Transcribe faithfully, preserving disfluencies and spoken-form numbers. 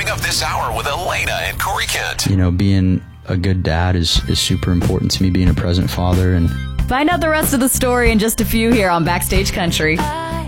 up this hour with Elena and Corey Kent. You know, being a good dad is, is super important to me, being a present father. And find out the rest of the story in just a few here on Backstage Country.